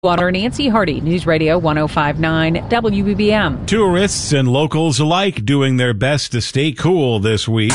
Water, Nancy Hardy, News Radio 105.9 WBBM. Tourists and locals alike doing their best to stay cool this week.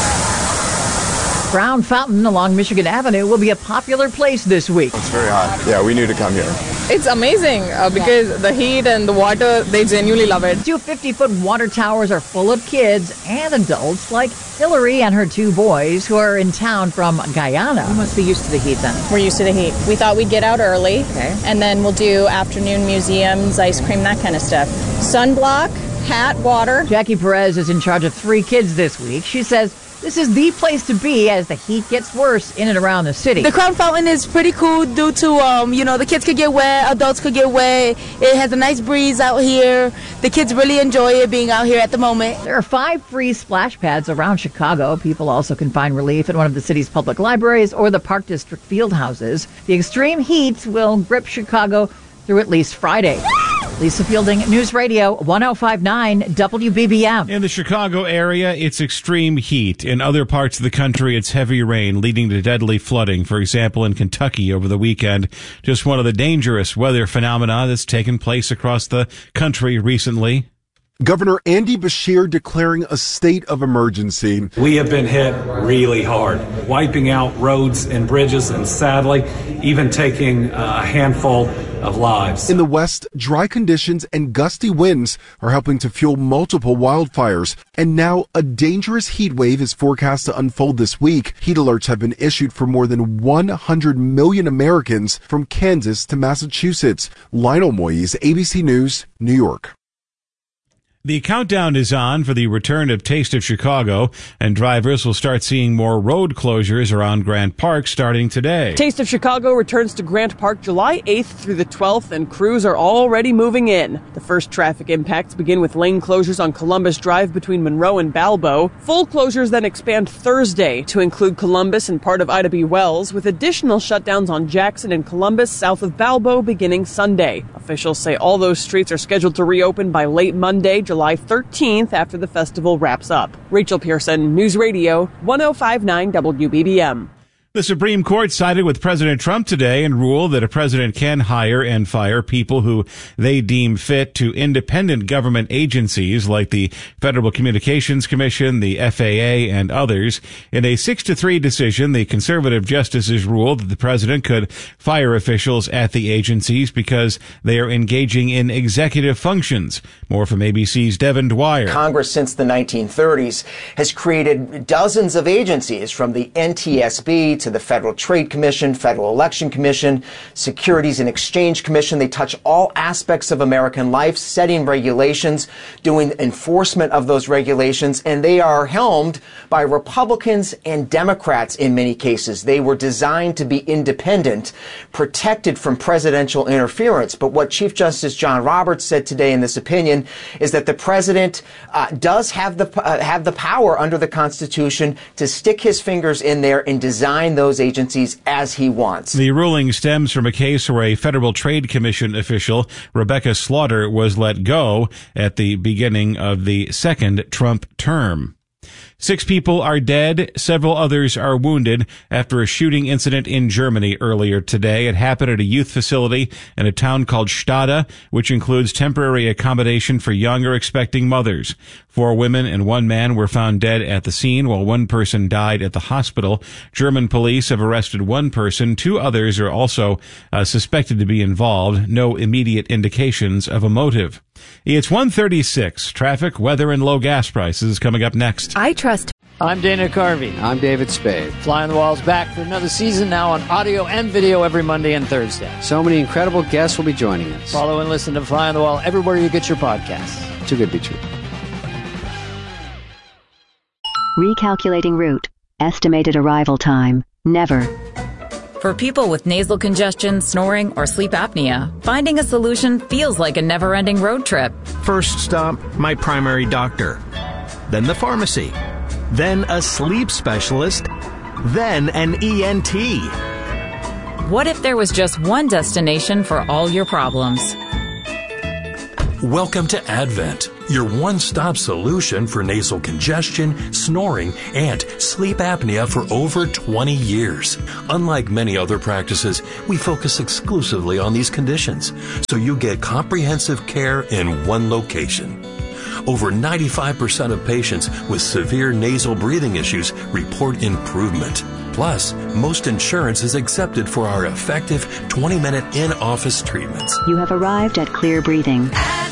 Crown Fountain along Michigan Avenue will be a popular place this week. It's very hot. Yeah, we knew to come here. It's amazing because the heat and the water, they genuinely love it. 2 50-foot water towers are full of kids and adults like Hillary and her 2 boys who are in town from Guyana. You must be used to the heat then. We're used to the heat. We thought we'd get out early, and then we'll do afternoon museums, ice cream, that kind of stuff. Sunblock, hat, water. Jackie Perez is in charge of 3 kids this week. She says this is the place to be as the heat gets worse in and around the city. The Crown Fountain is pretty cool due to, the kids could get wet, adults could get wet. It has a nice breeze out here. The kids really enjoy it being out here at the moment. There are 5 free splash pads around Chicago. People also can find relief at one of the city's public libraries or the Park District field houses. The extreme heat will grip Chicago through at least Friday. Lisa Fielding, News Radio 105.9 WBBM. In the Chicago area, it's extreme heat. In other parts of the country, it's heavy rain leading to deadly flooding. For example, in Kentucky over the weekend, just one of the dangerous weather phenomena that's taken place across the country recently. Governor Andy Beshear declaring a state of emergency. We have been hit really hard, wiping out roads and bridges and sadly, even taking a handful of lives. In the West, dry conditions and gusty winds are helping to fuel multiple wildfires. And now a dangerous heat wave is forecast to unfold this week. Heat alerts have been issued for more than 100 million Americans from Kansas to Massachusetts. Lionel Moyes, ABC News, New York. The countdown is on for the return of Taste of Chicago, and drivers will start seeing more road closures around Grant Park starting today. Taste of Chicago returns to Grant Park July 8th through the 12th, and crews are already moving in. The first traffic impacts begin with lane closures on Columbus Drive between Monroe and Balbo. Full closures then expand Thursday to include Columbus and part of Ida B. Wells, with additional shutdowns on Jackson and Columbus south of Balbo beginning Sunday. Officials say all those streets are scheduled to reopen by late Monday, July 13th, after the festival wraps up. Rachel Pearson, News Radio 105.9 WBBM. The Supreme Court sided with President Trump today and ruled that a president can hire and fire people who they deem fit to independent government agencies like the Federal Communications Commission, the FAA, and others. In a 6-3 decision, the conservative justices ruled that the president could fire officials at the agencies because they are engaging in executive functions. More from ABC's Devin Dwyer. Congress since the 1930s has created dozens of agencies, from the NTSB to the Federal Trade Commission, Federal Election Commission, Securities and Exchange Commission. They touch all aspects of American life, setting regulations, doing enforcement of those regulations, and they are helmed by Republicans and Democrats in many cases. They were designed to be independent, protected from presidential interference. But what Chief Justice John Roberts said today in this opinion is that the president does have the power under the Constitution to stick his fingers in there and design those agencies as he wants. The ruling stems from a case where a Federal Trade Commission official, Rebecca Slaughter, was let go at the beginning of the second Trump term. 6 people are dead. Several others are wounded after a shooting incident in Germany earlier today. It happened at a youth facility in a town called Stade, which includes temporary accommodation for young or expecting mothers. 4 women and 1 man were found dead at the scene, while 1 person died at the hospital. German police have arrested 1 person. 2 others are also suspected to be involved. No immediate indications of a motive. It's 1:36. Traffic, weather, and low gas prices coming up next. I trust. I'm Dana Carvey. I'm David Spade. Fly on the Wall's back for another season, now on audio and video every Monday and Thursday. So many incredible guests will be joining us. Follow and listen to Fly on the Wall everywhere you get your podcasts. Too good to be true. Recalculating route. Estimated arrival time. Never. For people with nasal congestion, snoring, or sleep apnea, finding a solution feels like a never-ending road trip. First stop, my primary doctor. Then the pharmacy. Then a sleep specialist. Then an ENT. What if there was just one destination for all your problems? Welcome to Advent, your one-stop solution for nasal congestion, snoring, and sleep apnea for over 20 years. Unlike many other practices, we focus exclusively on these conditions, so you get comprehensive care in one location. Over 95% of patients with severe nasal breathing issues report improvement. Plus, most insurance is accepted for our effective 20-minute in-office treatments. You have arrived at Clear Breathing.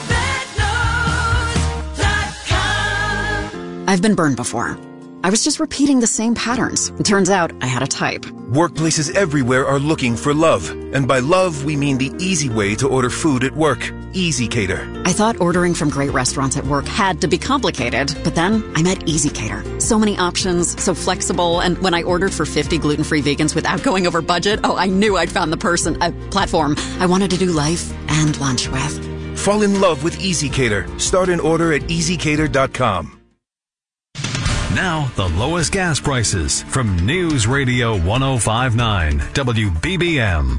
I've been burned before. I was just repeating the same patterns. It turns out I had a type. Workplaces everywhere are looking for love. And by love, we mean the easy way to order food at work. EasyCater. I thought ordering from great restaurants at work had to be complicated, but then I met EasyCater. So many options, so flexible, and when I ordered for 50 gluten-free vegans without going over budget, I knew I'd found the platform I wanted to do life and lunch with. Fall in love with EasyCater. Start an order at easycater.com. Now, the lowest gas prices from News Radio 105.9 WBBM.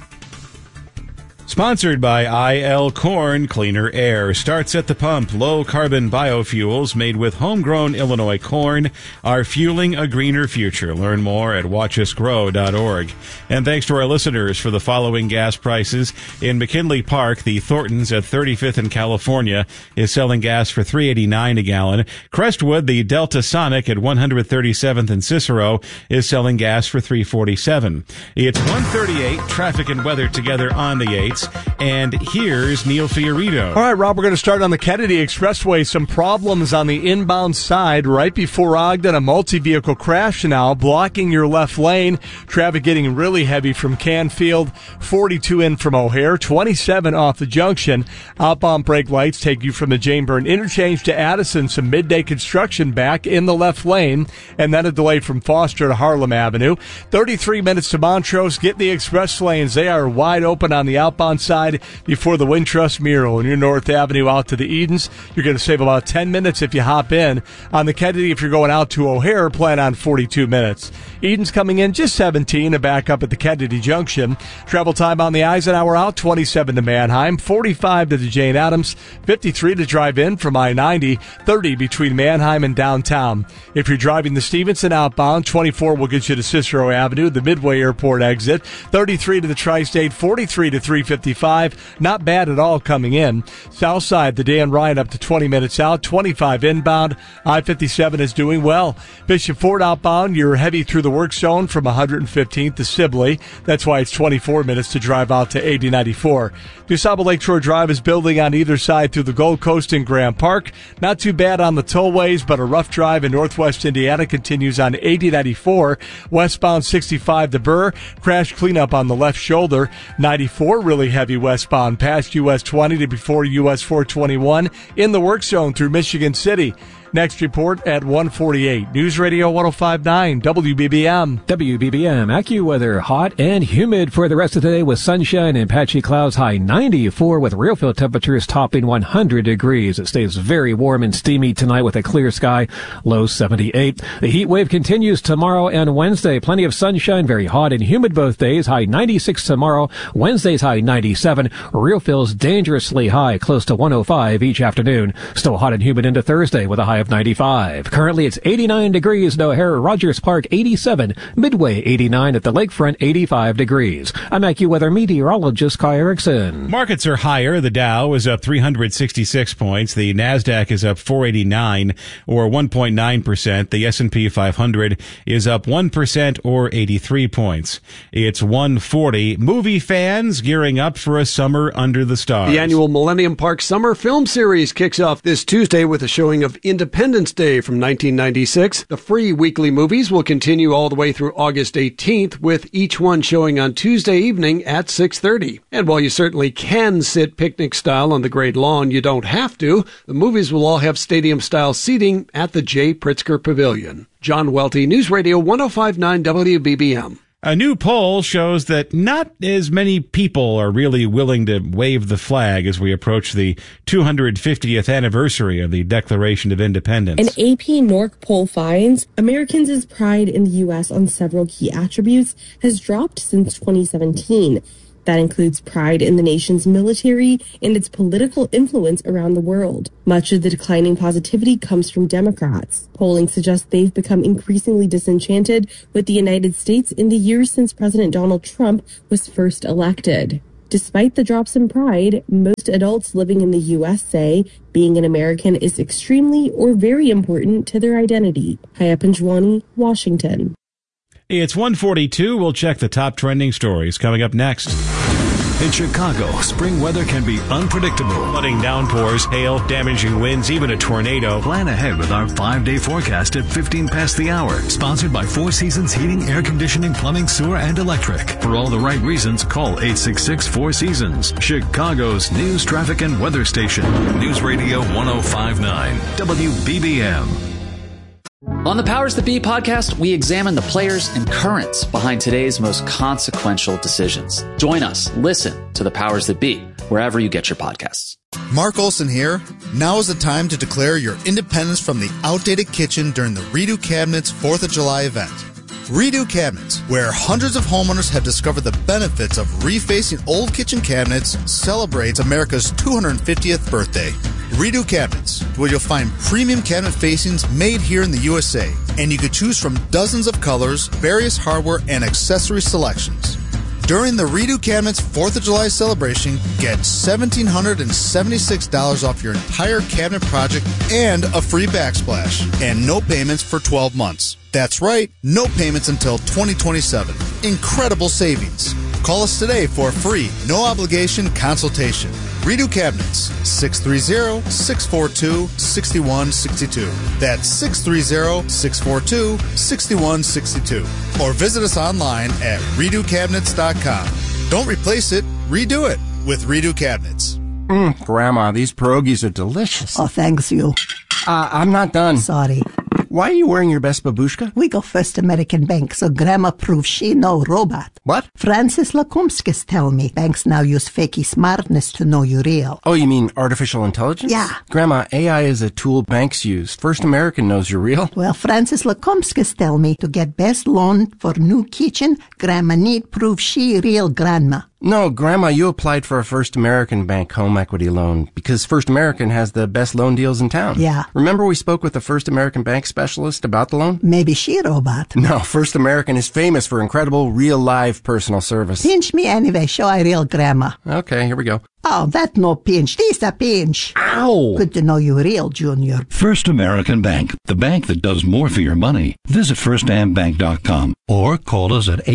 Sponsored by IL Corn, cleaner air starts at the pump. Low-carbon biofuels made with homegrown Illinois corn are fueling a greener future. Learn more at watchusgrow.org. And thanks to our listeners for the following gas prices. In McKinley Park, the Thorntons at 35th and California is selling gas for $3.89 a gallon. Crestwood, the Delta Sonic at 137th and Cicero is selling gas for $3.47. It's 1:38. Traffic and weather together on the 8th. And here's Neil Fiorito. All right, Rob, we're going to start on the Kennedy Expressway. Some problems on the inbound side right before Ogden. A multi-vehicle crash now blocking your left lane. Traffic getting really heavy from Canfield. 42 in from O'Hare. 27 off the junction. Outbound brake lights take you from the Jane Byrne interchange to Addison. Some midday construction back in the left lane. And then a delay from Foster to Harlem Avenue. 33 minutes to Montrose. Get the express lanes. They are wide open on the outbound side before the Wintrust mural in your North Avenue out to the Edens. You're going to save about 10 minutes if you hop in. On the Kennedy, if you're going out to O'Hare, plan on 42 minutes. Edens coming in just 17 to back up at the Kennedy Junction. Travel time on the Eisenhower out, 27 to Manheim, 45 to the Jane Addams, 53 to drive in from I-90, 30 between Manheim and downtown. If you're driving the Stevenson outbound, 24 will get you to Cicero Avenue, the Midway Airport exit, 33 to the Tri-State, 43 to 355. Not bad at all coming in. South side, the Dan Ryan up to 20 minutes out, 25 inbound. I-57 is doing well. Bishop Ford outbound, you're heavy through the work zone from 115th to Sibley. That's why it's 24 minutes to drive out to 8094. DuSable Lakeshore Drive is building on either side through the Gold Coast and Graham Park. Not too bad on the tollways, but a rough drive in northwest Indiana continues on 8094. Westbound 65 to Burr. Crash cleanup on the left shoulder. 94 really heavy westbound past US 20 to before US 421 in the work zone through Michigan City. Next report at 1:48. News Radio 105.9 WBBM. WBBM AccuWeather. Hot and humid for the rest of the day with sunshine and patchy clouds. High 94 with real feel temperatures topping 100 degrees. It stays very warm and steamy tonight with a clear sky. Low 78. The heat wave continues tomorrow and Wednesday. Plenty of sunshine. Very hot and humid both days. High 96 tomorrow. Wednesday's high 97. Real feels dangerously high. Close to 105 each afternoon. Still hot and humid into Thursday with a high of 95. Currently it's 89 degrees at O'Hare, Rogers Park 87, Midway 89 at the lakefront 85 degrees. I'm AccuWeather meteorologist Kai Erickson. Markets are higher. The Dow is up 366 points. The Nasdaq is up 489 or 1.9%. The S&P 500 is up 1% or 83 points. It's 1:40. Movie fans gearing up for a summer under the stars. The annual Millennium Park Summer Film Series kicks off this Tuesday with a showing of Independence Day from 1996. The free weekly movies will continue all the way through August 18th, with each one showing on Tuesday evening at 6:30. And while you certainly can sit picnic style on the Great Lawn, you don't have to. The movies will all have stadium-style seating at the J. Pritzker Pavilion. John Welty, News Radio 105.9 WBBM. A new poll shows that not as many people are really willing to wave the flag as we approach the 250th anniversary of the Declaration of Independence. An AP NORC poll finds Americans' pride in the U.S. on several key attributes has dropped since 2017. That includes pride in the nation's military and its political influence around the world. Much of the declining positivity comes from Democrats. Polling suggests they've become increasingly disenchanted with the United States in the years since President Donald Trump was first elected. Despite the drops in pride, most adults living in the U.S. say being an American is extremely or very important to their identity. Haya Panjwani, Washington. It's 1:42. We'll check the top trending stories coming up next. In Chicago, spring weather can be unpredictable. Flooding, downpours, hail, damaging winds, even a tornado. Plan ahead with our 5-day forecast at 15 past the hour. Sponsored by Four Seasons Heating, Air Conditioning, Plumbing, Sewer, and Electric. For all the right reasons, call 866-4Seasons. Chicago's news, traffic, and weather station. News Radio 105.9 WBBM. On the Powers That Be podcast, we examine the players and currents behind today's most consequential decisions. Join us. Listen to the Powers That Be wherever you get your podcasts. Mark Olson here. Now is the time to declare your independence from the outdated kitchen during the Redo Cabinets 4th of July event. Redo Cabinets, where hundreds of homeowners have discovered the benefits of refacing old kitchen cabinets, celebrates America's 250th birthday. Redo Cabinets, where you'll find premium cabinet facings made here in the USA, and you can choose from dozens of colors, various hardware, and accessory selections. During the Redo Cabinets 4th of July celebration, get $1,776 off your entire cabinet project and a free backsplash, and no payments for 12 months. That's right, no payments until 2027. Incredible savings. Call us today for a free, no-obligation consultation. Redo Cabinets, 630-642-6162. That's 630-642-6162. Or visit us online at redocabinets.com. Don't replace it, redo it with Redo Cabinets. Grandma, these pierogies are delicious. Oh, thanks you. I'm not done. Sorry. Why are you wearing your best babushka? We go First American Bank, so Grandma proves she no robot. What? Francis Lakumskis tell me banks now use fakey smartness to know you real. Oh, you mean artificial intelligence? Yeah. Grandma, AI is a tool banks use. First American knows you're real. Well, Francis Lakumskis tell me to get best loan for new kitchen, Grandma need prove she real grandma. No, Grandma, you applied for a First American Bank home equity loan because First American has the best loan deals in town. Yeah. Remember we spoke with the First American Bank specialist about the loan? Maybe she robot. No, First American is famous for incredible, real, live personal service. Pinch me anyway, show I real grandma. Okay, here we go. Oh, that no pinch. This a pinch. Ow! Good to know you real, Junior. First American Bank, the bank that does more for your money. Visit firstambank.com or call us at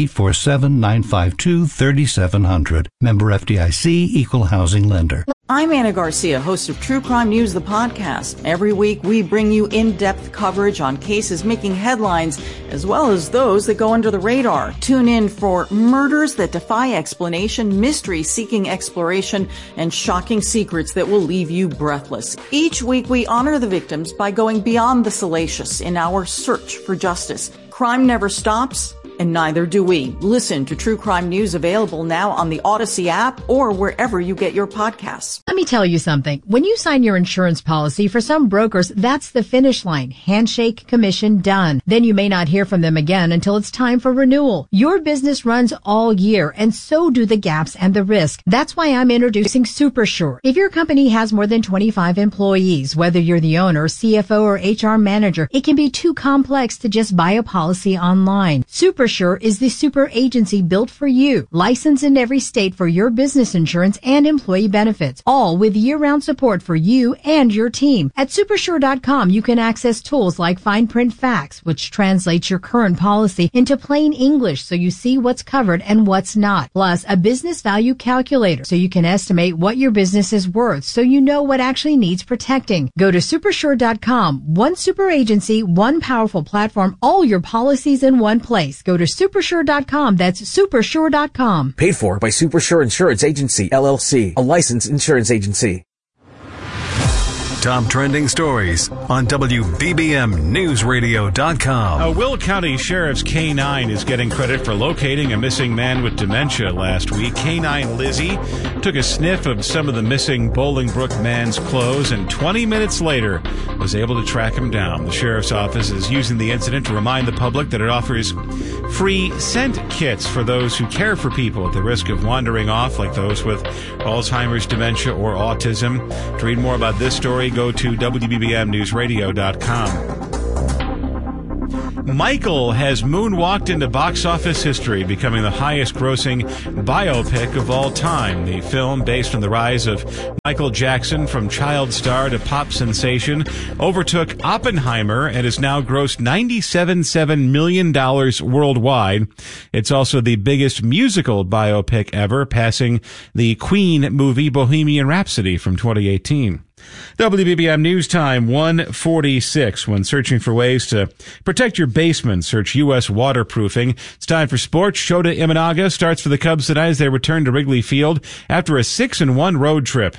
847-952-3700. Member FDIC, Equal Housing Lender. I'm Anna Garcia, host of True Crime News, the podcast. Every week, we bring you in-depth coverage on cases making headlines, as well as those that go under the radar. Tune in for murders that defy explanation, mysteries seeking exploration, and shocking secrets that will leave you breathless. Each week, we honor the victims by going beyond the salacious in our search for justice. Crime never stops, and neither do we. Listen to True Crime News, available now on the Odyssey app or wherever you get your podcasts. Let me tell you something. When you sign your insurance policy, for some brokers, that's the finish line. Handshake, commission, done. Then you may not hear from them again until it's time for renewal. Your business runs all year, and so do the gaps and the risk. That's why I'm introducing SuperSure. If your company has more than 25 employees, whether you're the owner, CFO, or HR manager, it can be too complex to just buy a policy online. SuperSure is the super agency built for you, licensed in every state for your business insurance and employee benefits, all with year-round support for you and your team. At supersure.com, you can access tools like Fine Print Facts, which translates your current policy into plain English so you see what's covered and what's not. Plus, a business value calculator so you can estimate what your business is worth so you know what actually needs protecting. Go to supersure.com. One super agency, one powerful platform, all your policies in one place. Go to supersure.com. That's supersure.com. Paid for by SuperSure Insurance Agency, LLC, a licensed insurance agency. Top trending stories on WBBMNewsRadio.com. A Will County Sheriff's K-9 is getting credit for locating a missing man with dementia last week. K-9 Lizzie took a sniff of some of the missing Bolingbrook man's clothes and 20 minutes later was able to track him down. The sheriff's office is using the incident to remind the public that it offers free scent kits for those who care for people at the risk of wandering off, like those with Alzheimer's, dementia, or autism. To read more about this story, go to WBBMNewsRadio.com. Michael has moonwalked into box office history, becoming the highest-grossing biopic of all time. The film, based on the rise of Michael Jackson from child star to pop sensation, overtook Oppenheimer and has now grossed $97.7 million worldwide. It's also the biggest musical biopic ever, passing the Queen movie Bohemian Rhapsody from 2018. WBBM News Time 1:46. When searching for ways to protect your basement, search U.S. Waterproofing. It's time for sports. Shota Imanaga starts for the Cubs tonight as they return to Wrigley Field after a 6-1 road trip.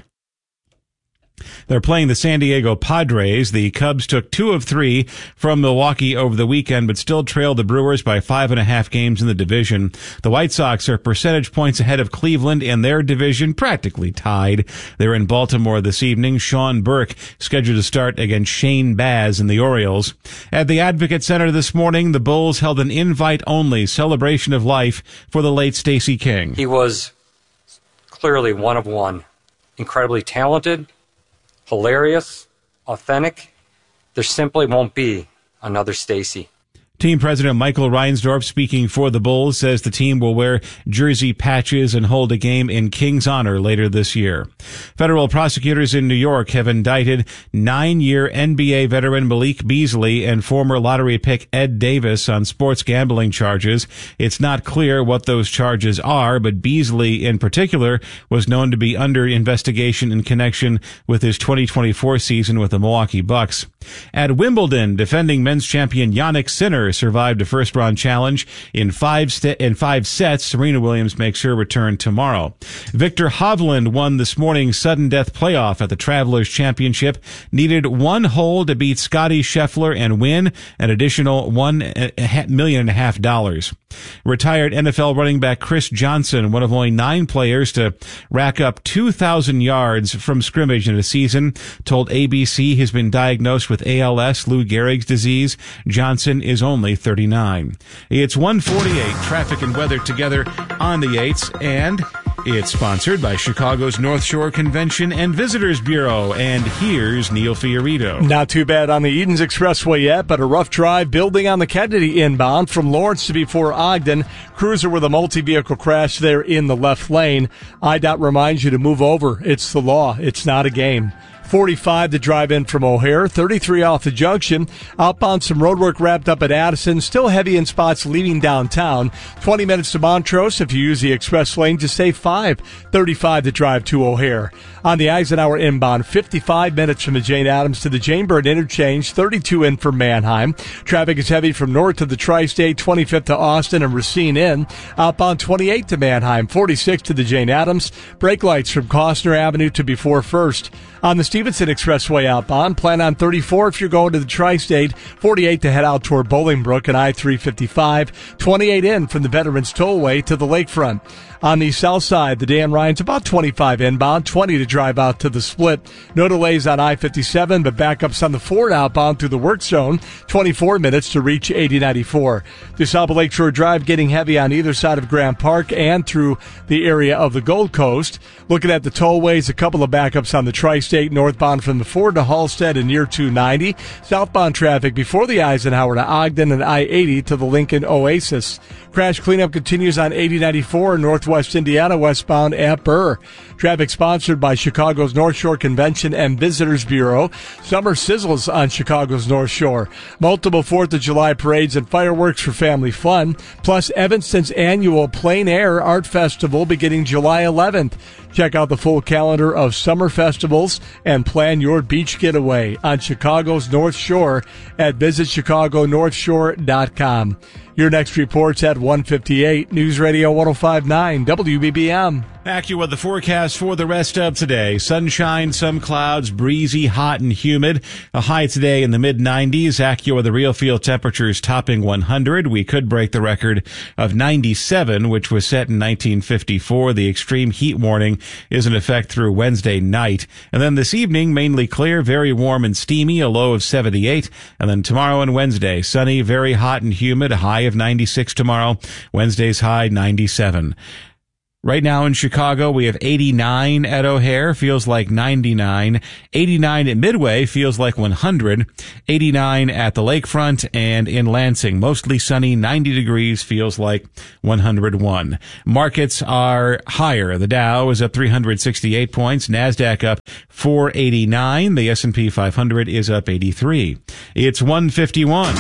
They're playing the San Diego Padres. The Cubs took 2 of 3 from Milwaukee over the weekend, but still trailed the Brewers by 5.5 games in the division. The White Sox are percentage points ahead of Cleveland in their division, practically tied. They're in Baltimore this evening. Sean Burke scheduled to start against Shane Baz in the Orioles. At the Advocate Center this morning, the Bulls held an invite-only celebration of life for the late Stacey King. He was clearly one of one, incredibly talented, hilarious, authentic. There simply won't be another Stacey. Team President Michael Reinsdorf, speaking for the Bulls, says the team will wear jersey patches and hold a game in King's honor later this year. Federal prosecutors in New York have indicted 9-year NBA veteran Malik Beasley and former lottery pick Ed Davis on sports gambling charges. It's not clear what those charges are, but Beasley in particular was known to be under investigation in connection with his 2024 season with the Milwaukee Bucks. At Wimbledon, defending men's champion Jannik Sinner survived a first-round challenge in 5 sets. Serena Williams makes her return tomorrow. Victor Hovland won this morning's sudden death playoff at the Travelers Championship. Needed 1 hole to beat Scotty Scheffler and win an additional $1.5 million. Retired NFL running back Chris Johnson, one of only 9 players to rack up 2,000 yards from scrimmage in a season, told ABC he's been diagnosed with ALS, Lou Gehrig's disease. Johnson is only 39. It's 1:48. Traffic and weather together on the 8s, and it's sponsored by Chicago's North Shore Convention and Visitors Bureau. And here's Neil Fiorito. Not too bad on the Edens Expressway yet, but a rough drive building on the Kennedy inbound from Lawrence to before Ogden. Cruiser with a multi-vehicle crash there in the left lane. IDOT reminds you to move over. It's the law. It's not a game. 45 to drive in from O'Hare, 33 off the junction. Outbound, some roadwork wrapped up at Addison. Still heavy in spots leaving downtown. 20 minutes to Montrose. If you use the express lane, just save 5. 35 to drive to O'Hare. On the Eisenhower inbound, 55 minutes from the Jane Addams to the Jane Byrne interchange. 32 in from Manheim. Traffic is heavy from north to the Tri-State, 25th to Austin and Racine in. Outbound 28 to Manheim, 46 to the Jane Addams. Brake lights from Costner Avenue to before First. On the Stevenson Expressway outbound, plan on 34 if you're going to the Tri-State, 48 to head out toward Bolingbrook and I-355, 28 in from the Veterans Tollway to the lakefront. On the south side, the Dan Ryan's about 25 inbound, 20 to drive out to the split. No delays on I-57, but backups on the Ford outbound through the work zone, 24 minutes to reach 8094. DeSable Lakeshore Drive getting heavy on either side of Grant Park and through the area of the Gold Coast. Looking at the tollways, a couple of backups on the Tri-State northbound from the Ford to Halstead and near 290. Southbound traffic before the Eisenhower to Ogden and I-80 to the Lincoln Oasis. Crash cleanup continues on 8094 Northwest Indiana westbound at Burr. Traffic sponsored by Chicago's North Shore Convention and Visitors Bureau. Summer sizzles on Chicago's North Shore. Multiple 4th of July parades and fireworks for family fun. Plus Evanston's annual Plein Air Art Festival beginning July 11th. Check out the full calendar of summer festivals and plan your beach getaway on Chicago's North Shore at visitchicagonorthshore.com. Your next report's at 1:58. News Radio 105.9 WBBM. AccuWeather, the forecast for the rest of today. Sunshine, some clouds, breezy, hot and humid. A high today in the mid-90s. AccuWeather, the real field temperatures topping 100. We could break the record of 97, which was set in 1954. The extreme heat warning is in effect through Wednesday night. And then this evening, mainly clear, very warm and steamy, a low of 78. And then tomorrow and Wednesday, sunny, very hot and humid, a high of 96 tomorrow. Wednesday's high, 97. Right now in Chicago, we have 89 at O'Hare, feels like 99. 89 at Midway, feels like 100. 89 at the lakefront, and in Lansing, mostly sunny, 90 degrees, feels like 101. Markets are higher. The Dow is up 368 points. NASDAQ up 489. The S&P 500 is up 83. It's 151.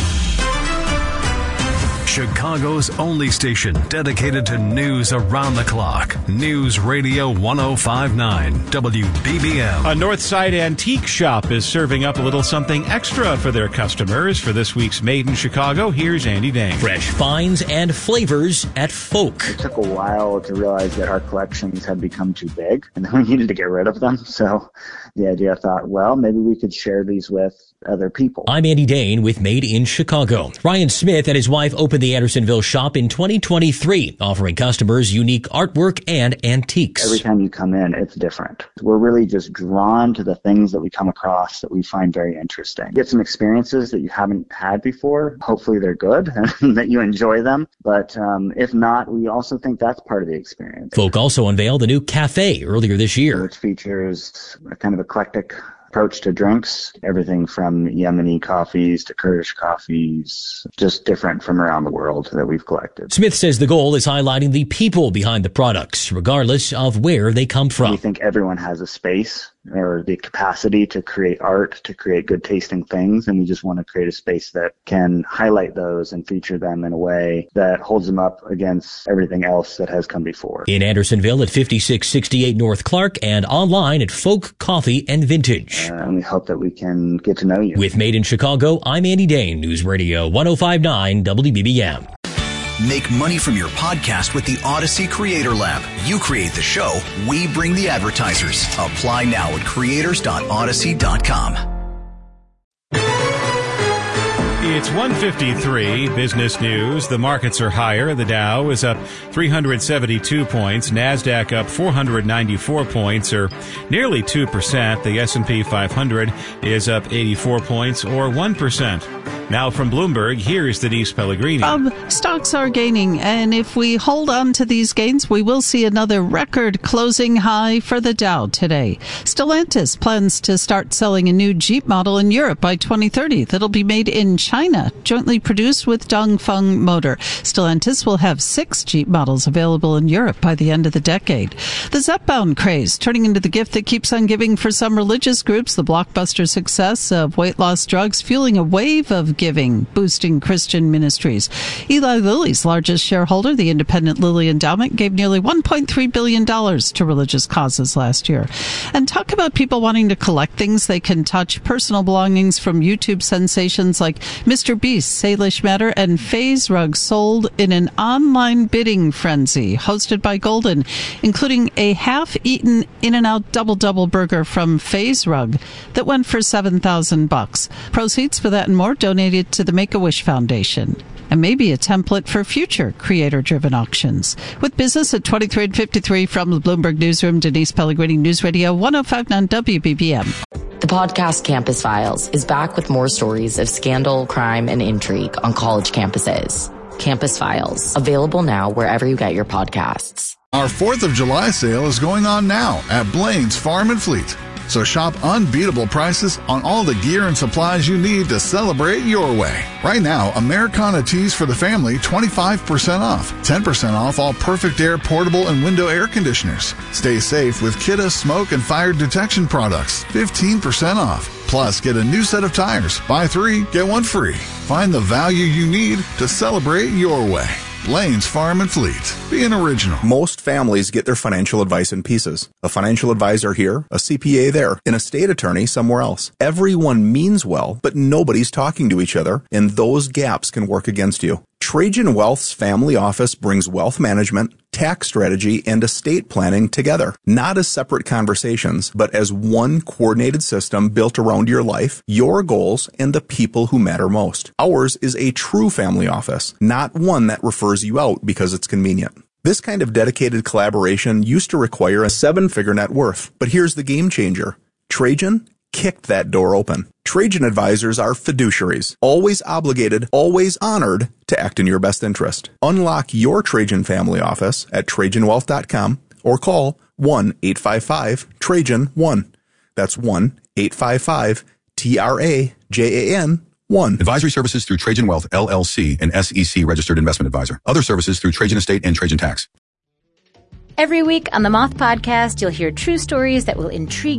Chicago's only station dedicated to news around the clock. News Radio 105.9 WBBM. A Northside antique shop is serving up a little something extra for their customers. For this week's Made in Chicago, here's Andy Dane. Fresh finds and flavors at Folk. It took a while to realize that our collections had become too big and we needed to get rid of them. So the idea, I thought, well, maybe we could share these with other people. I'm Andy Dane with Made in Chicago. Ryan Smith and his wife opened the Andersonville shop in 2023, offering customers unique artwork and antiques. Every time you come in, it's different. We're really just drawn to the things that we come across that we find very interesting. Get some experiences that you haven't had before. Hopefully they're good and that you enjoy them. But if not, we also think that's part of the experience. Folk also unveiled a new cafe earlier this year, which features a kind of eclectic approach to drinks, everything from Yemeni coffees to Kurdish coffees, just different from around the world that we've collected. Smith says the goal is highlighting the people behind the products, regardless of where they come from. We think everyone has a space or the capacity to create art, to create good tasting things, and we just want to create a space that can highlight those and feature them in a way that holds them up against everything else that has come before. In Andersonville at 5668 North Clark and online at Folk Coffee and Vintage. And we hope that we can get to know you. With Made in Chicago, I'm Andy Dane, News Radio 105.9 WBBM. Make money from your podcast with the Odyssey Creator Lab. You create the show, we bring the advertisers. Apply now at creators.odyssey.com. It's 153, business news. The markets are higher. The Dow is up 372 points. NASDAQ up 494 points, or nearly 2%. The S&P 500 is up 84 points, or 1%. Now from Bloomberg, here's Denise Pellegrini. Stocks are gaining, and if we hold on to these gains, we will see another record closing high for the Dow today. Stellantis plans to start selling a new Jeep model in Europe by 2030 that'll be made in China, jointly produced with Dongfeng Motor. Stellantis will have 6 Jeep models available in Europe by the end of the decade. The Zepbound craze turning into the gift that keeps on giving for some religious groups. The blockbuster success of weight loss drugs fueling a wave of giving, boosting Christian ministries. Eli Lilly's largest shareholder, the independent Lilly Endowment, gave nearly $1.3 billion to religious causes last year. And talk about people wanting to collect things they can touch. Personal belongings from YouTube sensations like Mr. Beast, Salish Matter, and Faze Rug sold in an online bidding frenzy hosted by Golden, including a half-eaten In-N-Out Double burger from Faze Rug that went for $7,000. Proceeds for that and more donated to the Make-A-Wish Foundation, and maybe a template for future creator-driven auctions. With business at 23 and 53 from the Bloomberg Newsroom, Denise Pellegrini, News Radio 105.9 WBBM. The podcast Campus Files is back with more stories of scandal, crime, and intrigue on college campuses. Campus Files, available now wherever you get your podcasts. Our 4th of July sale is going on now at Blaine's Farm and Fleet. So shop unbeatable prices on all the gear and supplies you need to celebrate your way. Right now, Americana tees for the family, 25% off. 10% off all Perfect Air portable and window air conditioners. Stay safe with Kidde smoke and fire detection products, 15% off. Plus, get a new set of tires. Buy 3, get 1 free. Find the value you need to celebrate your way. Blaine's Farm and Fleet. Be an original. Most families get their financial advice in pieces. A financial advisor here, a CPA there, an estate attorney somewhere else. Everyone means well, but nobody's talking to each other, and those gaps can work against you. Trajan Wealth's family office brings wealth management, tax strategy, and estate planning together, not as separate conversations, but as one coordinated system built around your life, your goals, and the people who matter most. Ours is a true family office, not one that refers you out because it's convenient. This kind of dedicated collaboration used to require a 7-figure net worth, but here's the game changer. Trajan kicked that door open. Trajan advisors are fiduciaries, always obligated, always honored to act in your best interest. Unlock your Trajan family office at TrajanWealth.com or call 1-855-TRAJAN-1. That's 1-855-TRAJAN-1. Advisory services through Trajan Wealth, LLC, an SEC registered investment advisor. Other services through Trajan Estate and Trajan Tax. Every week on the Moth Podcast, you'll hear true stories that will intrigue